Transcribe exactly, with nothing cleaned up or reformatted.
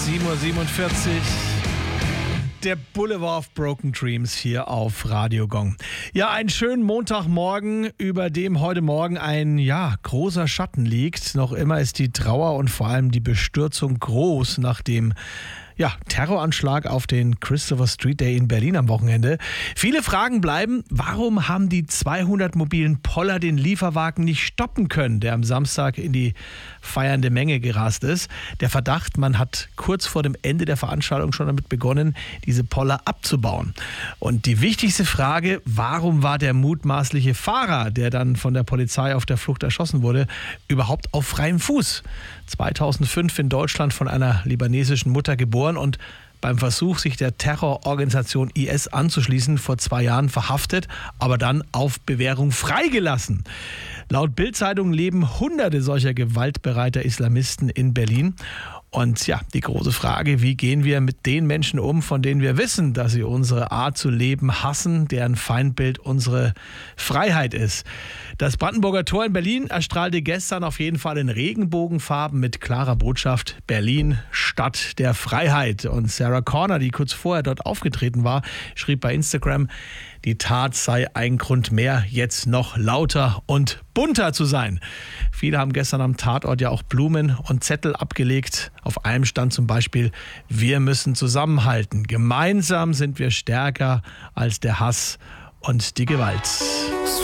sieben Uhr siebenundvierzig. Der Boulevard of Broken Dreams hier auf Radio Gong. Ja, einen schönen Montagmorgen, über dem heute Morgen ein ja, großer Schatten liegt. Noch immer ist die Trauer und vor allem die Bestürzung groß nach dem ja, Terroranschlag auf den Christopher Street Day in Berlin am Wochenende. Viele Fragen bleiben, warum haben die zweihundert mobilen Poller den Lieferwagen nicht stoppen können, der am Samstag in die feiernde Menge gerast ist. Der Verdacht, man hat kurz vor dem Ende der Veranstaltung schon damit begonnen, diese Poller abzubauen. Und die wichtigste Frage, warum war der mutmaßliche Fahrer, der dann von der Polizei auf der Flucht erschossen wurde, überhaupt auf freiem Fuß? zweitausendfünf in Deutschland von einer libanesischen Mutter geboren und beim Versuch, sich der Terrororganisation I S anzuschließen, vor zwei Jahren verhaftet, aber dann auf Bewährung freigelassen. Laut Bild-Zeitung leben Hunderte solcher gewaltbereiter Islamisten in Berlin. Und ja, die große Frage, wie gehen wir mit den Menschen um, von denen wir wissen, dass sie unsere Art zu leben hassen, deren Feindbild unsere Freiheit ist. Das Brandenburger Tor in Berlin erstrahlte gestern auf jeden Fall in Regenbogenfarben mit klarer Botschaft: Berlin, Stadt der Freiheit. Und Sarah Connor, die kurz vorher dort aufgetreten war, schrieb bei Instagram, die Tat sei ein Grund mehr, jetzt noch lauter und bunter zu sein. Viele haben gestern am Tatort ja auch Blumen und Zettel abgelegt. Auf einem stand zum Beispiel: Wir müssen zusammenhalten. Gemeinsam sind wir stärker als der Hass und die Gewalt.